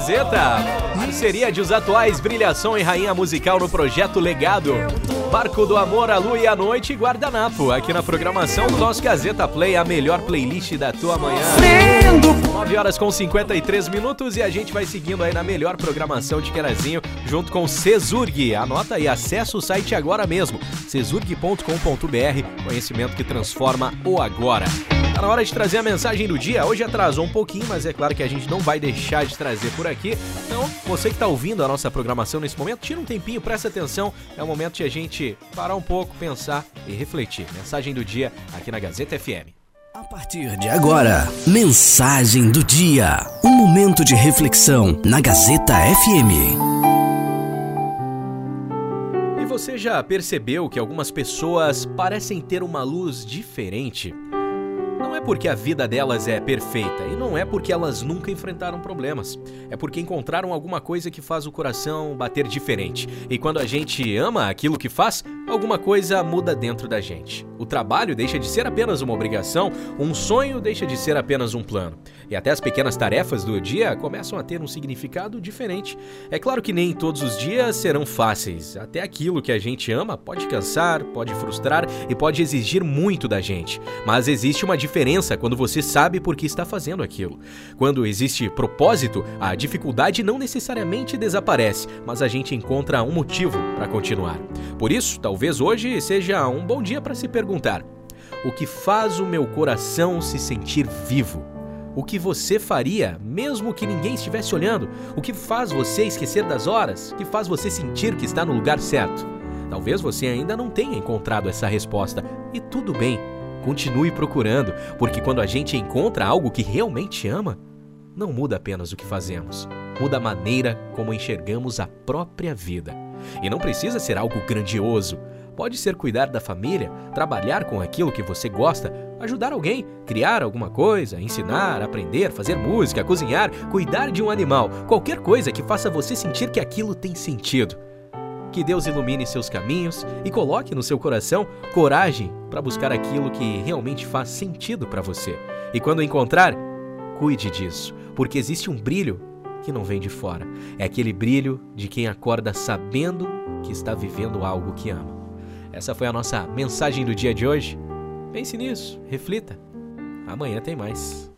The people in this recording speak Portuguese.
Gazeta. Parceria de os atuais Brilhação e Rainha Musical no projeto Legado. Barco do Amor, a Lua e a Noite e Guardanapo. Aqui na programação do nosso Gazeta Play, a melhor playlist da tua manhã. 9h53 e a gente vai seguindo aí na melhor programação de Carazinho, junto com Cesurg. Anota aí, acessa o site agora mesmo, cesurg.com.br, conhecimento que transforma o agora. Tá na hora de trazer a mensagem do dia. Hoje atrasou um pouquinho, mas é claro que a gente não vai deixar de trazer por aqui. Então, você que tá ouvindo a nossa programação nesse momento, tira um tempinho, presta atenção. É o momento de a gente parar um pouco, pensar e refletir. Mensagem do dia aqui na Gazeta FM. A partir de agora, mensagem do dia. Um momento de reflexão na Gazeta FM. E você já percebeu que algumas pessoas parecem ter uma luz diferente? Não é porque a vida delas é perfeita e não é porque elas nunca enfrentaram problemas. É porque encontraram alguma coisa que faz o coração bater diferente. E quando a gente ama aquilo que faz, alguma coisa muda dentro da gente. O trabalho deixa de ser apenas uma obrigação, um sonho deixa de ser apenas um plano. E até as pequenas tarefas do dia começam a ter um significado diferente. É claro que nem todos os dias serão fáceis. Até aquilo que a gente ama pode cansar, pode frustrar e pode exigir muito da gente. Mas existe uma diferença quando você sabe por que está fazendo aquilo. Quando existe propósito, a dificuldade não necessariamente desaparece, mas a gente encontra um motivo para continuar. Por isso, talvez hoje seja um bom dia para se perguntar: o que faz o meu coração se sentir vivo? O que você faria, mesmo que ninguém estivesse olhando? O que faz você esquecer das horas? O que faz você sentir que está no lugar certo? Talvez você ainda não tenha encontrado essa resposta, e tudo bem. Continue procurando, porque quando a gente encontra algo que realmente ama, não muda apenas o que fazemos, muda a maneira como enxergamos a própria vida. E não precisa ser algo grandioso. Pode ser cuidar da família, trabalhar com aquilo que você gosta, ajudar alguém, criar alguma coisa, ensinar, aprender, fazer música, cozinhar, cuidar de um animal, qualquer coisa que faça você sentir que aquilo tem sentido. Que Deus ilumine seus caminhos e coloque no seu coração coragem para buscar aquilo que realmente faz sentido para você. E quando encontrar, cuide disso, porque existe um brilho que não vem de fora. É aquele brilho de quem acorda sabendo que está vivendo algo que ama. Essa foi a nossa mensagem do dia de hoje. Pense nisso, reflita. Amanhã tem mais.